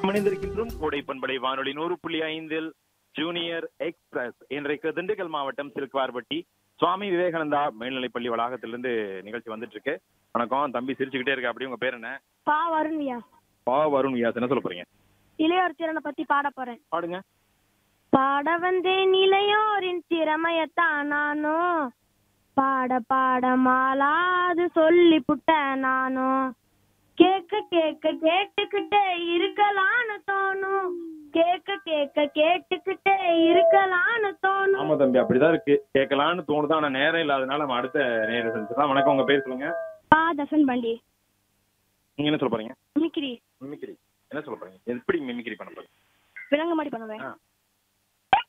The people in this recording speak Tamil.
மணிந்திருக்கின்றோம் கோடை பண்பலை வானொலி 100.5 ஜூனியர் எக்ஸ்பிரஸ். இன்றைக்கு திண்டுக்கல் மாவட்டம் சிலுக்குவார்பட்டி சுவாமி விவேகானந்தா மேல்நிலைப்பள்ளி வளாகத்திலிருந்து நிகழ்ச்சி வந்துட்டு இருக்கு. வணக்கம் தம்பி, சிரிச்சுக்கிட்டே இருக்க. அப்படி உங்க பேர் என்ன? வருண் வியாஸ். வருண் வியாஸ். என்ன சொல்ல போறீங்க? இளையோர் திறனை பத்தி பாட போறேன். பாடுங்க. பாட வந்தேன் இளையோரின் திறமையத்தான் நானும், பாட பாட மாலாது சொல்லி புட்ட நானும், கேட்க கேட்க கேட்டுக்கிட்டே இருக்கலான்னு தோணும், கேட்க கேட்க கேட்டுக்கிட்டே இருக்கலான்னு தோணும். ஆமா தம்பி, அப்படிதான் இருக்கு. கேட்கலான்னு தோணுது, ஆனா நேரம் இல்லாதனால நம்ம அடுத்த நேரம் செஞ்சுக்கலாம். வணக்கம், உங்க பேர் சொல்லுங்க. தசன் பாண்டி. நீங்க என்ன சொல்ல போறீங்க? மிமிக்ரி. மிமிக்ரி என்ன சொல்ல போறீங்க? எப்படி மிமிக்ரி பண்ண போறீங்க? விலங்கு மாதிரி பண்ணுவேன்.